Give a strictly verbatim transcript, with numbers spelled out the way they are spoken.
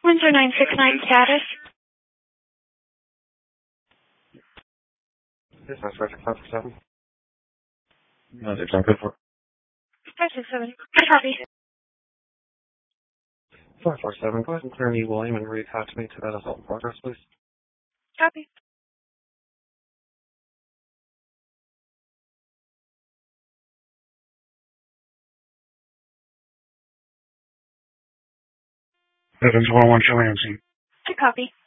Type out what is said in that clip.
Windsor nine six nine status. This is my five six seven. No, they're jumping for. five six seven. Copy. four four seven, go ahead and clear me, William, and reattach me to that assault in progress, please. Copy. Evans one one Chile M C. To copy.